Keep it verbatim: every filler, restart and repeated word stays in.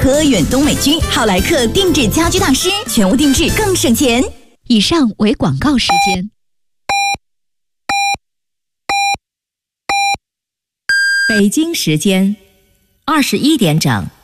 科远东美居好来客定制家居大师，全屋定制更省钱。 以上为广告时间。 北京时间二十一点整。